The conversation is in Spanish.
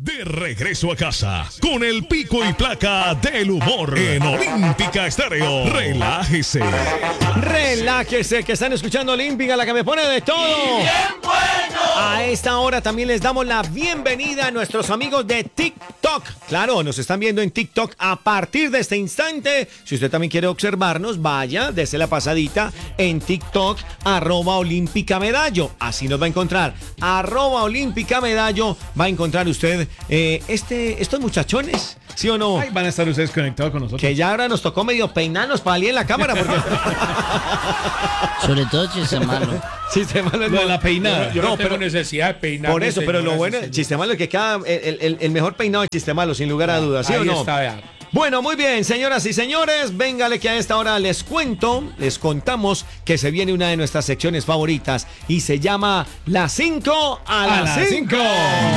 De regreso a casa, con el pico y placa del humor en Olímpica Estéreo. Relájese. Relájese, que están escuchando Olímpica, la que me pone de todo. ¡Bien bueno! A esta hora también les damos la bienvenida a nuestros amigos de TikTok. Claro, nos están viendo en TikTok a partir de este instante. Si usted también quiere observarnos, vaya, dese la pasadita en TikTok, @Olímpica-Medallo. Así nos va a encontrar. @Olímpica-Medallo va a encontrar usted estos muchachones, ¿sí o no? Ay, van a estar ustedes conectados con nosotros. Que ya ahora nos tocó medio peinarnos para salir en la cámara porque... Sobre todo chiste malo. Chiste malo Lo de la peinada. Yo no tengo pero necesidad de peinar. por eso, pero lo bueno, chiste malo es que queda el mejor peinado de chiste malo, sin lugar a dudas, ¿sí Ahí o no? está, vea. Bueno, muy bien, señoras y señores, véngale que a esta hora les contamos que se viene una de nuestras secciones favoritas y se llama Las 5 a las 5.